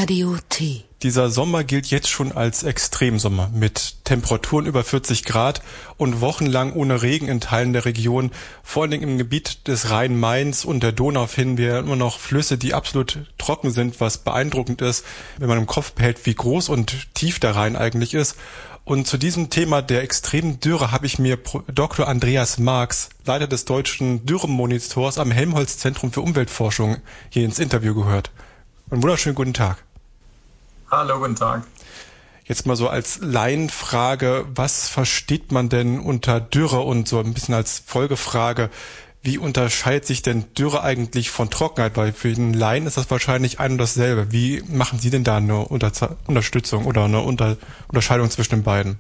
Radio T. Dieser Sommer gilt jetzt schon als Extremsommer mit Temperaturen über 40 Grad und wochenlang ohne Regen in Teilen der Region. Vor allen Dingen im Gebiet des Rhein-Mains und der Donau finden wir immer noch Flüsse, die absolut trocken sind, was beeindruckend ist, wenn man im Kopf behält, wie groß und tief der Rhein eigentlich ist. Und zu diesem Thema der extremen Dürre habe ich mir Dr. Andreas Marx, Leiter des deutschen Dürremonitors am Helmholtz-Zentrum für Umweltforschung, hier ins Interview gehört. Einen wunderschönen guten Tag. Hallo, guten Tag. Jetzt mal so als Laienfrage, was versteht man denn unter Dürre und so ein bisschen als Folgefrage, wie unterscheidet sich denn Dürre eigentlich von Trockenheit? Weil für den Laien ist das wahrscheinlich ein und dasselbe. Wie machen Sie denn da eine Unterstützung oder eine Unterscheidung zwischen den beiden?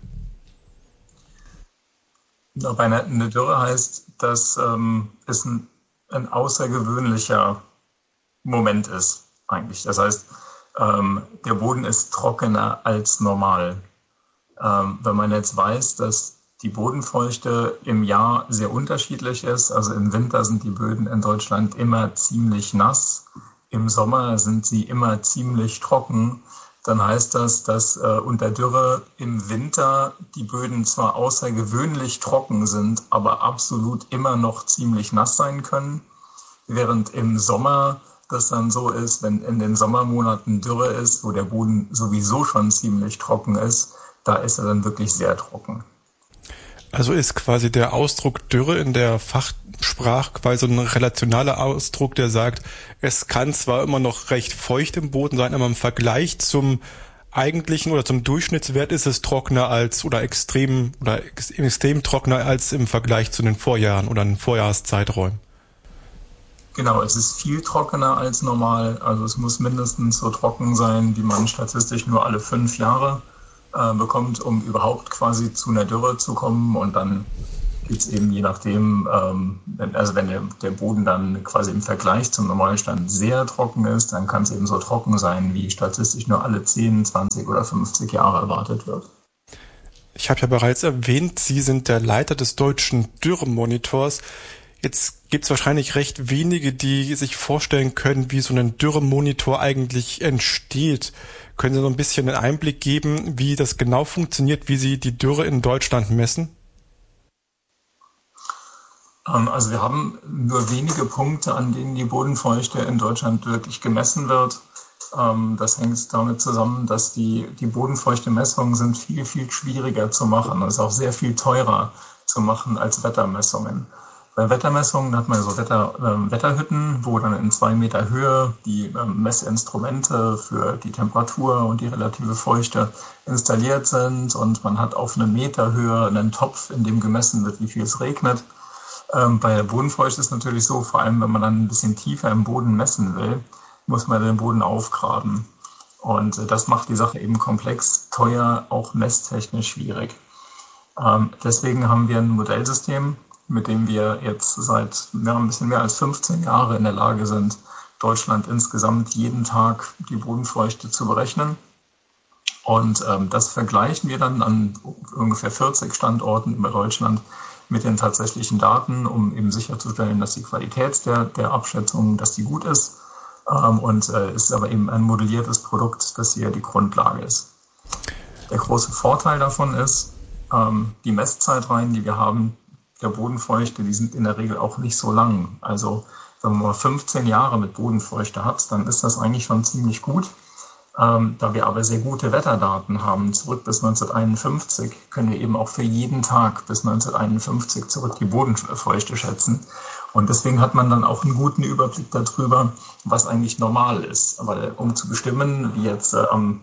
Eine Dürre heißt, dass es ein außergewöhnlicher Moment ist eigentlich. Das heißt, der Boden ist trockener als normal. Wenn man jetzt weiß, dass die Bodenfeuchte im Jahr sehr unterschiedlich ist, also im Winter sind die Böden in Deutschland immer ziemlich nass, im Sommer sind sie immer ziemlich trocken, dann heißt das, dass unter Dürre im Winter die Böden zwar außergewöhnlich trocken sind, aber absolut immer noch ziemlich nass sein können, während im Sommer das dann so ist, wenn in den Sommermonaten Dürre ist, wo der Boden sowieso schon ziemlich trocken ist, da ist er dann wirklich sehr trocken. Also ist quasi der Ausdruck Dürre in der Fachsprache quasi ein relationaler Ausdruck, der sagt, es kann zwar immer noch recht feucht im Boden sein, aber im Vergleich zum eigentlichen oder zum Durchschnittswert ist es trockener als oder extrem trockener als im Vergleich zu den Vorjahren oder den Vorjahreszeiträumen. Genau, es ist viel trockener als normal. Also es muss mindestens so trocken sein, wie man statistisch nur alle 5 Jahre bekommt, um überhaupt quasi zu einer Dürre zu kommen. Und dann gibt es eben je nachdem, wenn der Boden dann quasi im Vergleich zum Normalstand sehr trocken ist, dann kann es eben so trocken sein, wie statistisch nur alle 10, 20 oder 50 Jahre erwartet wird. Ich habe ja bereits erwähnt, Sie sind der Leiter des deutschen Dürremonitors. Jetzt gibt es wahrscheinlich recht wenige, die sich vorstellen können, wie so ein Dürremonitor eigentlich entsteht. Können Sie so ein bisschen einen Einblick geben, wie das genau funktioniert, wie Sie die Dürre in Deutschland messen? Also wir haben nur wenige Punkte, an denen die Bodenfeuchte in Deutschland wirklich gemessen wird. Das hängt damit zusammen, dass die Bodenfeuchte-Messungen sind viel, viel schwieriger zu machen. Das ist auch sehr viel teurer zu machen als Wettermessungen. Bei Wettermessungen hat man so Wetterhütten, wo dann in 2 Meter Höhe die Messinstrumente für die Temperatur und die relative Feuchte installiert sind und man hat auf 1 Meter Höhe einen Topf, in dem gemessen wird, wie viel es regnet. Bei der Bodenfeuchte ist es natürlich so, vor allem wenn man dann ein bisschen tiefer im Boden messen will, muss man den Boden aufgraben. Und das macht die Sache eben komplex, teuer, auch messtechnisch schwierig. Deswegen haben wir ein Modellsystem, mit dem wir jetzt seit ein bisschen mehr als 15 Jahre in der Lage sind, Deutschland insgesamt jeden Tag die Bodenfeuchte zu berechnen. Und das vergleichen wir dann an ungefähr 40 Standorten über Deutschland mit den tatsächlichen Daten, um eben sicherzustellen, dass die Qualität der Abschätzung, dass die gut ist. Und es ist aber eben ein modelliertes Produkt, das hier die Grundlage ist. Der große Vorteil davon ist, die Messzeitreihen, die wir haben, der Bodenfeuchte, die sind in der Regel auch nicht so lang. Also wenn man mal 15 Jahre mit Bodenfeuchte hat, dann ist das eigentlich schon ziemlich gut. Da wir aber sehr gute Wetterdaten haben, zurück bis 1951, können wir eben auch für jeden Tag bis 1951 zurück die Bodenfeuchte schätzen. Und deswegen hat man dann auch einen guten Überblick darüber, was eigentlich normal ist. Aber um zu bestimmen, wie jetzt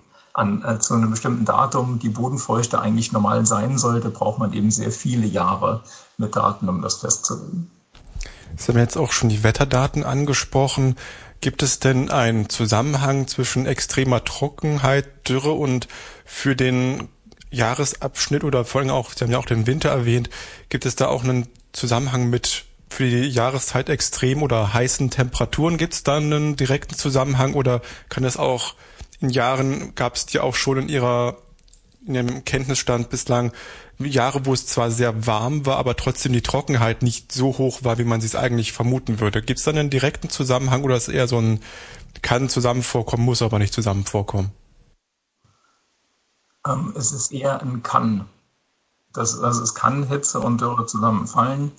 zu einem bestimmten Datum die Bodenfeuchte eigentlich normal sein sollte, braucht man eben sehr viele Jahre mit Daten, um das festzulegen. Sie haben jetzt auch schon die Wetterdaten angesprochen. Gibt es denn einen Zusammenhang zwischen extremer Trockenheit, Dürre und für den Jahresabschnitt oder vor allem auch, Sie haben ja auch den Winter erwähnt, gibt es da auch einen Zusammenhang mit für die Jahreszeit extrem oder heißen Temperaturen? Gibt es da einen direkten Zusammenhang oder kann es auch in Jahren, gab es die auch schon in Ihrem Kenntnisstand bislang Jahre, wo es zwar sehr warm war, aber trotzdem die Trockenheit nicht so hoch war, wie man es eigentlich vermuten würde. Gibt es da einen direkten Zusammenhang oder ist es eher so ein kann zusammen vorkommen, muss aber nicht zusammen vorkommen? Es ist eher ein Kann. Also es kann Hitze und Dürre zusammenfallen,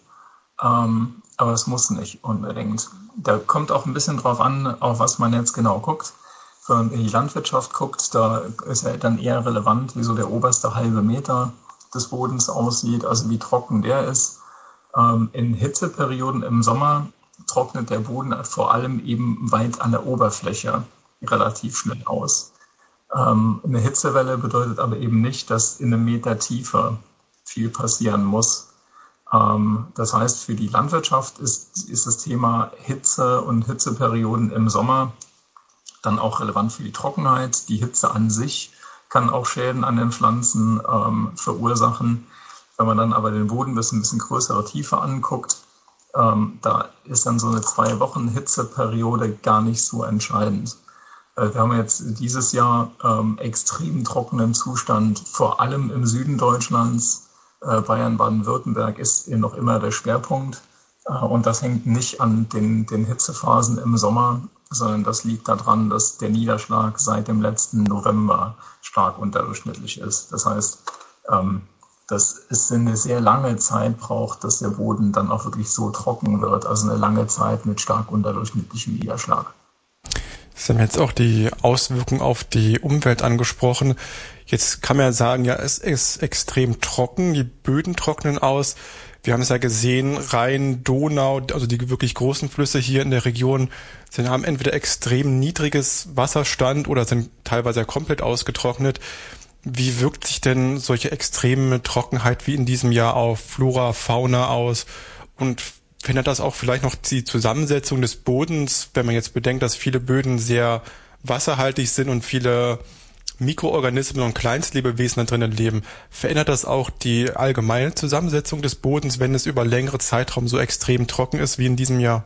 aber es muss nicht unbedingt. Da kommt auch ein bisschen drauf an, auf was man jetzt genau guckt. Wenn man in die Landwirtschaft guckt, da ist ja dann eher relevant, wie so der oberste halbe Meter des Bodens aussieht, also wie trocken der ist. In Hitzeperioden im Sommer trocknet der Boden vor allem eben weit an der Oberfläche relativ schnell aus. Eine Hitzewelle bedeutet aber eben nicht, dass in einem Meter Tiefe viel passieren muss. Das heißt, für die Landwirtschaft ist das Thema Hitze und Hitzeperioden im Sommer dann auch relevant für die Trockenheit. Die Hitze an sich kann auch Schäden an den Pflanzen verursachen. Wenn man dann aber den Boden bis ein bisschen größere Tiefe anguckt, da ist dann so eine 2 Wochen Hitzeperiode gar nicht so entscheidend. Wir haben jetzt dieses Jahr extrem trockenen Zustand, vor allem im Süden Deutschlands. Bayern, Baden-Württemberg ist noch immer der Schwerpunkt. Und das hängt nicht an den Hitzephasen im Sommer, sondern das liegt daran, dass der Niederschlag seit dem letzten November stark unterdurchschnittlich ist. Das heißt, dass es eine sehr lange Zeit braucht, dass der Boden dann auch wirklich so trocken wird. Also eine lange Zeit mit stark unterdurchschnittlichem Niederschlag. Sie haben jetzt auch die Auswirkungen auf die Umwelt angesprochen. Jetzt kann man ja sagen, ja, es ist extrem trocken, die Böden trocknen aus. Wir haben es ja gesehen, Rhein, Donau, also die wirklich großen Flüsse hier in der Region, haben entweder extrem niedriges Wasserstand oder sind teilweise ja komplett ausgetrocknet. Wie wirkt sich denn solche extreme Trockenheit wie in diesem Jahr auf Flora, Fauna aus? Und verändert das auch vielleicht noch die Zusammensetzung des Bodens, wenn man jetzt bedenkt, dass viele Böden sehr wasserhaltig sind und viele Mikroorganismen und Kleinstlebewesen da drinnen leben? Verändert das auch die allgemeine Zusammensetzung des Bodens, wenn es über längere Zeitraum so extrem trocken ist wie in diesem Jahr?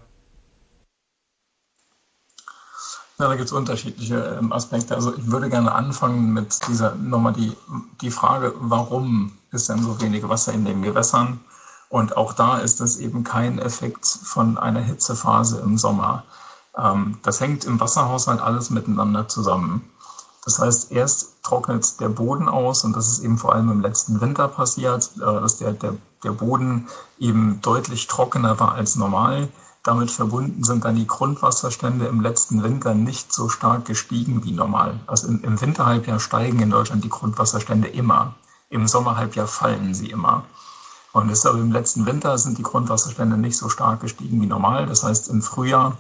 Ja, da gibt es unterschiedliche Aspekte. Also ich würde gerne anfangen mit nochmal die Frage, warum ist denn so wenig Wasser in den Gewässern? Und auch da ist das eben kein Effekt von einer Hitzephase im Sommer. Das hängt im Wasserhaushalt alles miteinander zusammen. Das heißt, erst trocknet der Boden aus, und das ist eben vor allem im letzten Winter passiert, dass der Boden eben deutlich trockener war als normal. Damit verbunden sind dann die Grundwasserstände im letzten Winter nicht so stark gestiegen wie normal. Also im Winterhalbjahr steigen in Deutschland die Grundwasserstände immer. Im Sommerhalbjahr fallen sie immer. Und deshalb im letzten Winter sind die Grundwasserstände nicht so stark gestiegen wie normal. Das heißt, im Frühjahr,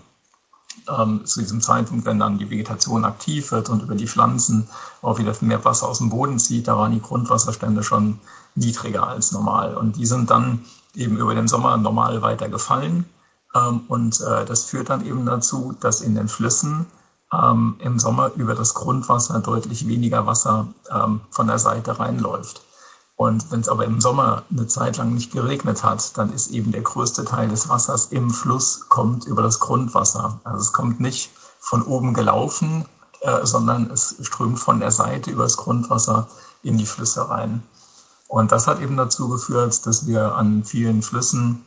zu diesem Zeitpunkt, wenn dann die Vegetation aktiv wird und über die Pflanzen auch wieder mehr Wasser aus dem Boden zieht, da waren die Grundwasserstände schon niedriger als normal. Und die sind dann eben über den Sommer normal weiter gefallen. Und das führt dann eben dazu, dass in den Flüssen im Sommer über das Grundwasser deutlich weniger Wasser von der Seite reinläuft. Und wenn es aber im Sommer eine Zeit lang nicht geregnet hat, dann ist eben der größte Teil des Wassers im Fluss kommt über das Grundwasser. Also es kommt nicht von oben gelaufen, sondern es strömt von der Seite über das Grundwasser in die Flüsse rein. Und das hat eben dazu geführt, dass wir an vielen Flüssen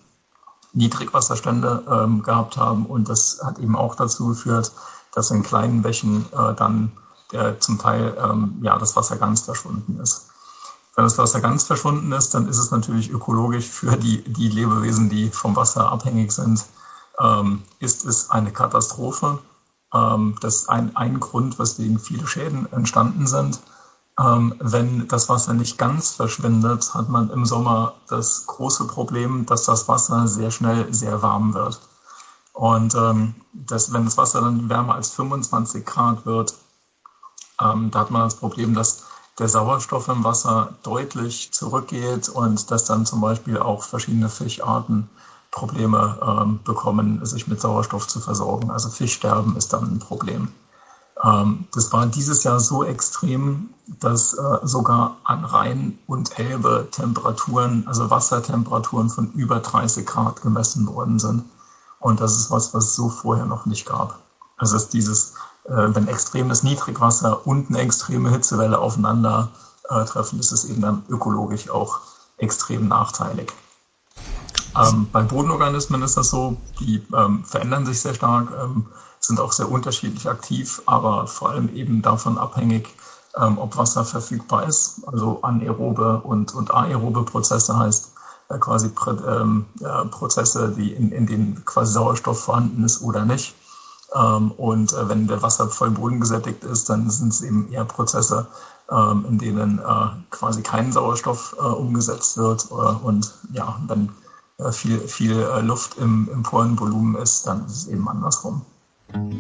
Niedrigwasserstände gehabt haben. Und das hat eben auch dazu geführt, dass in kleinen Bächen dann zum Teil das Wasser ganz verschwunden ist. Wenn das Wasser ganz verschwunden ist, dann ist es natürlich ökologisch für die Lebewesen, die vom Wasser abhängig sind, ist es eine Katastrophe. Das ist ein Grund, weswegen viele Schäden entstanden sind. Wenn das Wasser nicht ganz verschwindet, hat man im Sommer das große Problem, dass das Wasser sehr schnell sehr warm wird. Und wenn das Wasser dann wärmer als 25 Grad wird, da hat man das Problem, dass der Sauerstoff im Wasser deutlich zurückgeht und dass dann zum Beispiel auch verschiedene Fischarten Probleme bekommen, sich mit Sauerstoff zu versorgen. Also Fischsterben ist dann ein Problem. Das war dieses Jahr so extrem, dass sogar an Rhein und Elbe Temperaturen, also Wassertemperaturen von über 30 Grad gemessen worden sind. Und das ist was es so vorher noch nicht gab. Also ist wenn extremes Niedrigwasser und eine extreme Hitzewelle aufeinander treffen, ist es eben dann ökologisch auch extrem nachteilig. Bei Bodenorganismen ist das so, die verändern sich sehr stark, sind auch sehr unterschiedlich aktiv, aber vor allem eben davon abhängig, ob Wasser verfügbar ist. Also anaerobe und aerobe Prozesse heißt quasi Prozesse, in denen quasi Sauerstoff vorhanden ist oder nicht. Und wenn der Wasser voll bodengesättigt ist, dann sind es eben eher Prozesse, in denen quasi kein Sauerstoff umgesetzt wird. Und ja, wenn viel Luft im Porenvolumen ist, dann ist es eben andersrum.